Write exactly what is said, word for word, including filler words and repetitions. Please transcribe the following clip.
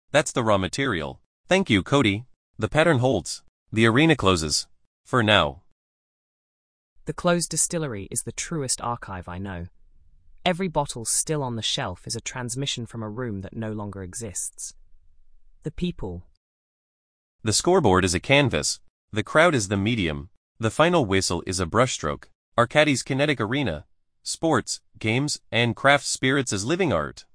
That's the raw material. Thank you, Cody. The pattern holds. The arena closes. For now. The closed distillery is the truest archive I know. Every bottle still on the shelf is a transmission from a room that no longer exists. The people. The scoreboard is a canvas. The crowd is the medium. The final whistle is a brushstroke. Arcadie's kinetic arena. Sports, games, and craft spirits as living art.